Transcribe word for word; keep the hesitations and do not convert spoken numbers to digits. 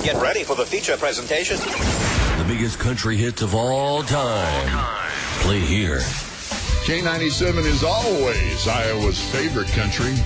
Get ready for the feature presentation. The biggest country hits of all time. Play here. K ninety-seven is always Iowa's favorite country.